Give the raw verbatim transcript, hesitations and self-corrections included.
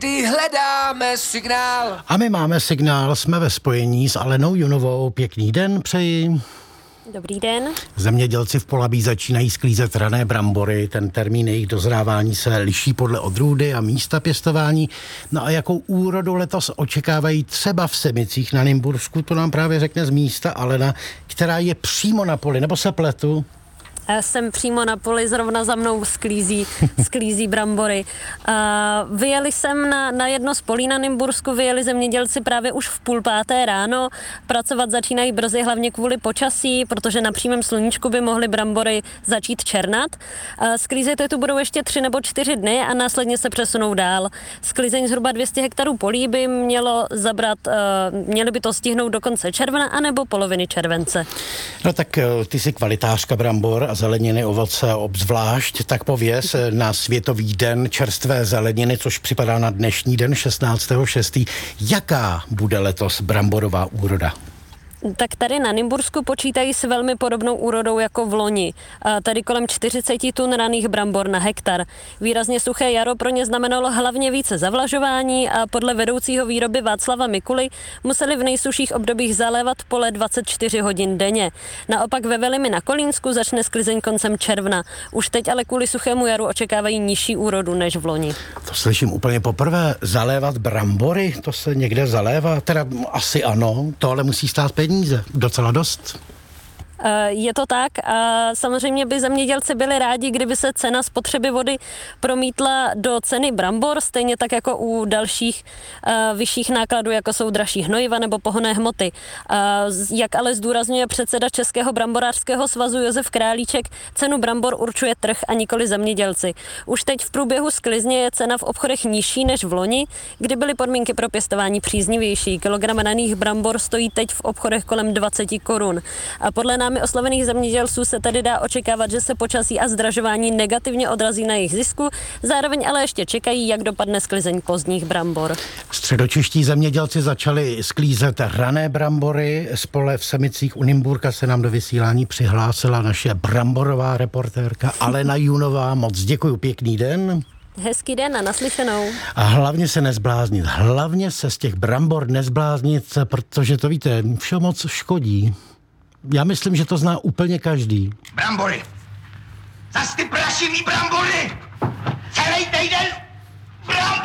Ty hledáme signál. A my máme signál, jsme ve spojení s Alenou Junovou. Pěkný den přeji. Dobrý den. Zemědělci v Polabí začínají sklízet rané brambory. Ten termín jejich dozrávání se liší podle odrůdy a místa pěstování. No a jakou úrodu letos očekávají třeba v Semicích na Nymbursku, to nám právě řekne z místa Alena, která je přímo na poli, nebo se pletu? Já jsem přímo na poli, zrovna za mnou sklízí, sklízí brambory. A vyjeli jsem na, na jedno z polí na Nymbursku, vyjeli zemědělci právě už v půl páté ráno. Pracovat začínají brzy hlavně kvůli počasí, protože na přímém sluníčku by mohly brambory začít černat. A sklízet je tu budou ještě tři nebo čtyři dny a následně se přesunou dál. Sklizeň zhruba dvě stě hektarů polí by mělo zabrat, uh, měli by to stihnout do konce června anebo poloviny července. No tak ty jsi kvalitářka brambor a zeleniny, ovoce obzvlášť, tak pověz na Světový den čerstvé zeleniny, což připadá na dnešní den šestnáctého šestého Jaká bude letos bramborová úroda? Tak tady na Nymbursku počítají s velmi podobnou úrodou jako v loni. A tady kolem čtyřicet tun raných brambor na hektar. Výrazně suché jaro pro ně znamenalo hlavně více zavlažování a podle vedoucího výroby Václava Mikuly museli v nejsuších obdobích zalévat pole dvacet čtyři hodin denně. Naopak ve Velimi na Kolínsku začne sklizeň koncem června. Už teď ale kvůli suchému jaru očekávají nižší úrodu než v loni. To slyším úplně poprvé. Zalévat brambory, to se někde zalévá? Teda asi ano, to ale musí stát peníze. Docela dost. Je to tak a samozřejmě by zemědělci byli rádi, kdyby se cena spotřeby vody promítla do ceny brambor, stejně tak jako u dalších uh, vyšších nákladů, jako jsou dražší hnojiva nebo pohonné hmoty. Uh, jak ale zdůrazňuje předseda Českého bramborářského svazu Josef Králíček, cenu brambor určuje trh a nikoli zemědělci. Už teď v průběhu sklizně je cena v obchodech nižší než v loni, kdy byly podmínky pro pěstování příznivější. Kilogram raných brambor stojí teď v obchodech kolem dvacet korun. A podle námi oslovených zemědělců se tedy dá očekávat, že se počasí a zdražování negativně odrazí na jejich zisku, zároveň ale ještě čekají, jak dopadne sklizeň pozdních brambor. Středočeští zemědělci začali sklízet rané brambory. Z pole v Semicích u Nymburka se nám do vysílání přihlásila naše bramborová reportérka Alena Junová. Moc děkuju, pěkný den. Hezký den a naslyšenou. A hlavně se nezbláznit. Hlavně se z těch brambor nezbláznit, protože to víte, vše moc škodí. Já myslím, že to zná úplně každý. Brambory. Zas ty prašivý brambory. Celý týden brambory.